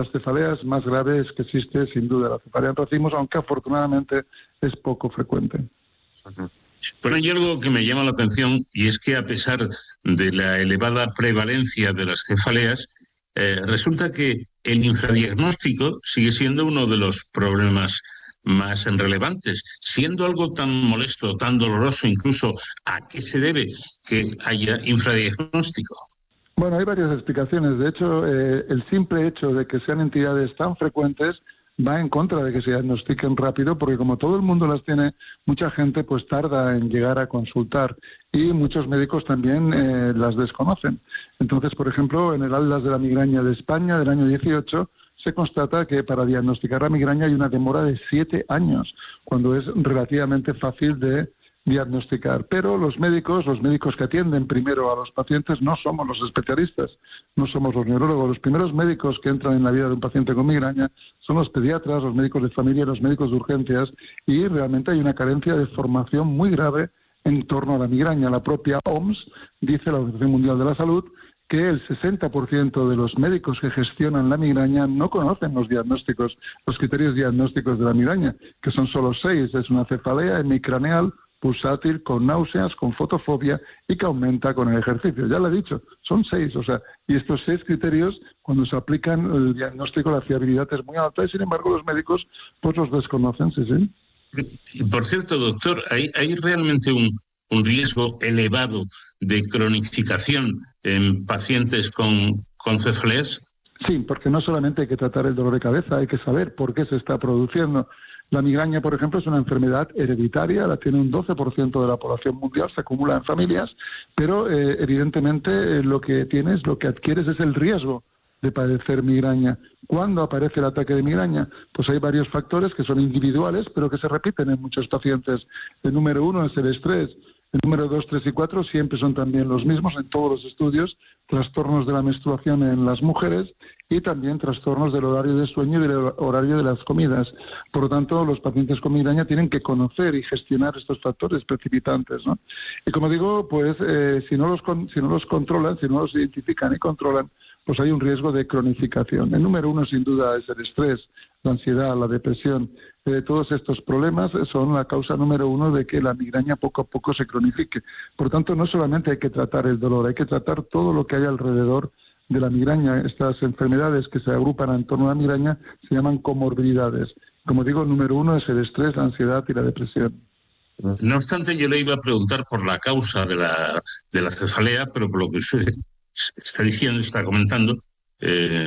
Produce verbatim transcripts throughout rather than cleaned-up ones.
las cefaleas más graves que existe, sin duda, la cefalea en racimos, aunque afortunadamente es poco frecuente. Pero hay algo que me llama la atención, y es que a pesar de la elevada prevalencia de las cefaleas, eh, resulta que el infradiagnóstico sigue siendo uno de los problemas más relevantes, siendo algo tan molesto, tan doloroso incluso. ¿A qué se debe que haya infradiagnóstico? Bueno, hay varias explicaciones. De hecho, eh, el simple hecho de que sean entidades tan frecuentes va en contra de que se diagnostiquen rápido, porque como todo el mundo las tiene, mucha gente pues tarda en llegar a consultar y muchos médicos también eh, las desconocen. Entonces, por ejemplo, en el Atlas de la Migraña de España del año dieciocho se constata que para diagnosticar la migraña hay una demora de siete años, cuando es relativamente fácil de diagnosticar. Pero los médicos, los médicos que atienden primero a los pacientes, no somos los especialistas, no somos los neurólogos. Los primeros médicos que entran en la vida de un paciente con migraña son los pediatras, los médicos de familia, los médicos de urgencias, y realmente hay una carencia de formación muy grave en torno a la migraña. La propia O M S, dice la Organización Mundial de la Salud, que el sesenta por ciento de los médicos que gestionan la migraña no conocen los diagnósticos, los criterios diagnósticos de la migraña, que son solo seis. Es una cefalea hemicraneal, pulsátil, con náuseas, con fotofobia y que aumenta con el ejercicio. Ya lo he dicho, son seis, o sea, y estos seis criterios, cuando se aplican el diagnóstico, la fiabilidad es muy alta y sin embargo los médicos pues los desconocen, sí, sí. Por cierto, doctor, ¿hay, hay realmente un, un riesgo elevado de cronificación en pacientes con, con cefaleas? Sí, porque no solamente hay que tratar el dolor de cabeza, hay que saber por qué se está produciendo. La migraña, por ejemplo, es una enfermedad hereditaria, la tiene un doce por ciento de la población mundial, se acumula en familias, pero eh, evidentemente eh, lo que tienes, lo que adquieres es el riesgo de padecer migraña. ¿Cuándo aparece el ataque de migraña? Pues hay varios factores que son individuales, pero que se repiten en muchos pacientes. El número uno es el estrés. El número dos, tres y cuatro siempre son también los mismos en todos los estudios, trastornos de la menstruación en las mujeres y también trastornos del horario de sueño y del horario de las comidas. Por lo tanto, los pacientes con migraña tienen que conocer y gestionar estos factores precipitantes, ¿no? Y como digo, pues eh, si no los con, si no los controlan, si no los identifican y controlan, pues hay un riesgo de cronificación. El número uno, sin duda, es el estrés, la ansiedad, la depresión. Eh, todos estos problemas son la causa número uno de que la migraña poco a poco se cronifique. Por tanto, no solamente hay que tratar el dolor, hay que tratar todo lo que hay alrededor de la migraña. Estas enfermedades que se agrupan en torno a la migraña se llaman comorbilidades. Como digo, el número uno es el estrés, la ansiedad y la depresión. No obstante, yo le iba a preguntar por la causa de la, de la cefalea, pero por lo que usted está diciendo, está comentando, eh,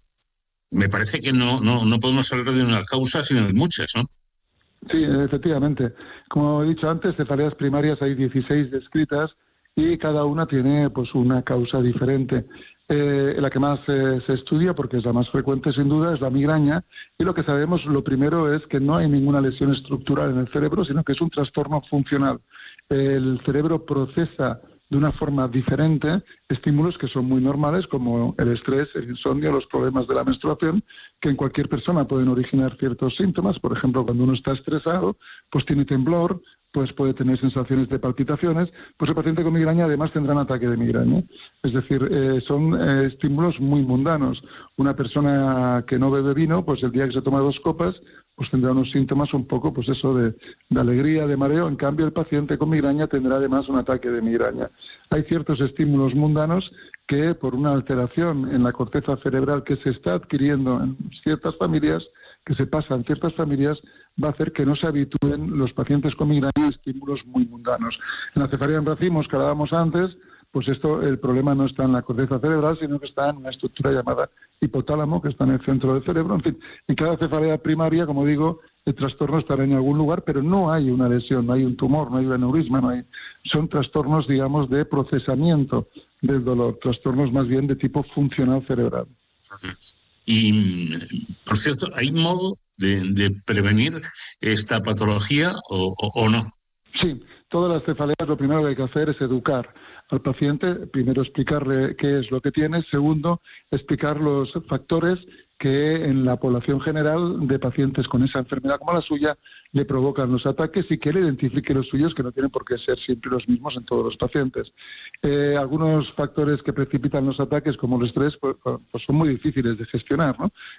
me parece que no, no, no podemos hablar de una causa, sino de muchas, ¿no? Sí, efectivamente. Como he dicho antes, cefaleas primarias hay dieciséis descritas y cada una tiene pues una causa diferente. Eh, la que más eh, se estudia, porque es la más frecuente sin duda, es la migraña, y lo que sabemos, lo primero es que no hay ninguna lesión estructural en el cerebro, sino que es un trastorno funcional. El cerebro procesa de una forma diferente estímulos que son muy normales, como el estrés, el insomnio, los problemas de la menstruación, que en cualquier persona pueden originar ciertos síntomas. Por ejemplo, cuando uno está estresado, pues tiene temblor, pues puede tener sensaciones de palpitaciones, pues el paciente con migraña además tendrá un ataque de migraña. Es decir, eh, son eh, estímulos muy mundanos. Una persona que no bebe vino, pues el día que se toma dos copas, pues tendrá unos síntomas un poco, pues eso de, de alegría, de mareo. En cambio, el paciente con migraña tendrá además un ataque de migraña. Hay ciertos estímulos mundanos que, por una alteración en la corteza cerebral que se está adquiriendo en ciertas familias, que se pasa en ciertas familias, va a hacer que no se habitúen los pacientes con migraña a estímulos muy mundanos. En la cefalea en racimos que hablábamos antes, pues esto, el problema no está en la corteza cerebral, sino que está en una estructura llamada hipotálamo, que está en el centro del cerebro. En fin, en cada cefalea primaria, como digo, el trastorno estará en algún lugar, pero no hay una lesión, no hay un tumor, no hay un aneurisma, no hay... son trastornos, digamos, de procesamiento del dolor, trastornos más bien de tipo funcional cerebral. Y, por cierto, ¿hay modo de, de prevenir esta patología o, o, o no? Sí, todas las cefaleas lo primero que hay que hacer es educar al paciente, primero explicarle qué es lo que tiene, segundo, explicar los factores que en la población general de pacientes con esa enfermedad como la suya le provocan los ataques y que él identifique los suyos, que no tienen por qué ser siempre los mismos en todos los pacientes. Eh, algunos factores que precipitan los ataques, como el estrés, pues, pues son muy difíciles de gestionar, ¿no?